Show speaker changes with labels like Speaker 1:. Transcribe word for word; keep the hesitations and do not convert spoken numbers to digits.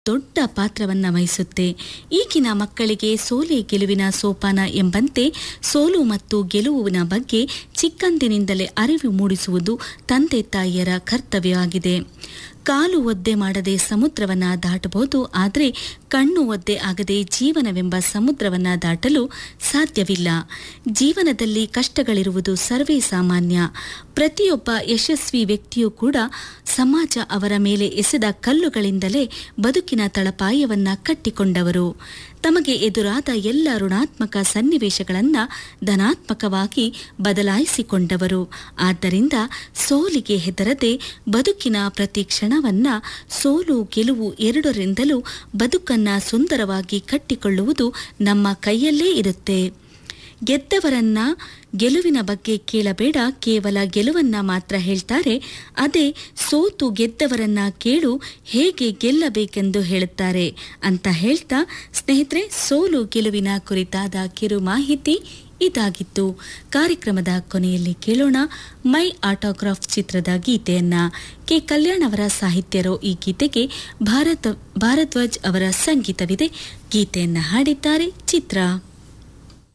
Speaker 1: ದೊಡ್ಡ ಪಾತ್ರವನ್ನ ವಹಿಸುತ್ತೆ. ಈಗಿನ ಮಕ್ಕಳಿಗೆ ಸೋಲೆ ಗೆಲುವಿನ ಸೋಪಾನ ಎಂಬಂತೆ ಸೋಲು ಮತ್ತು ಗೆಲುವಿನ ಬಗ್ಗೆ ಚಿಕ್ಕಂದಿನಿಂದಲೇ ಅರಿವು ಮೂಡಿಸುವುದು ತಂದೆ ತಾಯಿಯರ ಕರ್ತವ್ಯವಾಗಿದೆ. ಕಾಲು ಒದ್ದೆ ಮಾಡದೆ ಸಮುದ್ರವನ್ನ ದಾಟಬಹುದು, ಆದರೆ ಕಣ್ಣು ಒದ್ದೆ ಆಗದೆ ಜೀವನವೆಂಬ ಸಮುದ್ರವನ್ನ ದಾಟಲು ಸಾಧ್ಯವಿಲ್ಲ. ಜೀವನದಲ್ಲಿ ಕಷ್ಟಗಳಿರುವುದು ಸರ್ವೇ ಸಾಮಾನ್ಯ. ಪ್ರತಿಯೊಬ್ಬ ಯಶಸ್ವಿ ವ್ಯಕ್ತಿಯೂ ಕೂಡ ಸಮಾಜ ಅವರ ಮೇಲೆ ಎಸೆದ ಕಲ್ಲುಗಳಿಂದಲೇ ಬದುಕಿನ ತಳಪಾಯವನ್ನ ಕಟ್ಟಿಕೊಂಡವರು. ತಮಗೆ ಎದುರಾದ ಎಲ್ಲ ಋಣಾತ್ಮಕ ಸನ್ನಿವೇಶಗಳನ್ನು ಧನಾತ್ಮಕವಾಗಿ ಬದಲಾಯಿಸಿಕೊಂಡವರು. ಆದ್ದರಿಂದ ಸೋಲಿಗೆ ಹೆದರದೆ ಬದುಕಿನ ಪ್ರತಿ ಕ್ಷಣವನ್ನ ಸೋಲು ಗೆಲುವು ಎರಡರಿಂದಲೂ ಬದುಕನ್ನ ಸುಂದರವಾಗಿ ಕಟ್ಟಿಕೊಳ್ಳುವುದು ನಮ್ಮ ಕೈಯಲ್ಲೇ ಇರುತ್ತೆ. ಗೆದ್ದವರನ್ನ ಗೆಲುವಿನ ಬಗ್ಗೆ ಕೇಳಬೇಡ, ಕೇವಲ ಗೆಲುವನ್ನ ಮಾತ್ರ ಹೇಳ್ತಾರೆ. ಅದೇ ಸೋತು ಗೆದ್ದವರನ್ನ ಕೇಳು, ಹೇಗೆ ಗೆಲ್ಲಬೇಕೆಂದು ಹೇಳುತ್ತಾರೆ ಅಂತ ಹೇಳ್ತಾ ಸ್ನೇಹಿತರೆ, ಸೋಲು ಗೆಲುವಿನ ಕುರಿತಾದ ಕಿರು ಮಾಹಿತಿ ಇದಾಗಿತ್ತು. ಕಾರ್ಯಕ್ರಮದ ಕೊನೆಯಲ್ಲಿ ಕೇಳೋಣ ಮೈ ಆಟೋಗ್ರಾಫ್ ಚಿತ್ರದ ಗೀತೆಯನ್ನ. ಕೆ ಕಲ್ಯಾಣ್ ಅವರ ಸಾಹಿತ್ಯರೋ ಈ ಗೀತೆಗೆ ಭಾರತ ಭಾರದ್ವಾಜ್ ಅವರ ಸಂಗೀತವಿದೆ. ಗೀತೆಯನ್ನ ಹಾಡಿದ್ದಾರೆ ಚಿತ್ರ.